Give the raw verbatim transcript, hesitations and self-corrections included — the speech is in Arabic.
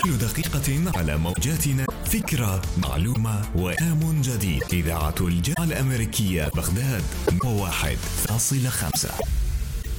كل دقيقة على موجاتنا فكرة، معلومة، وإلهام جديد. إذاعة الجامعة الأمريكية بغداد واحد فاصلة خمسة.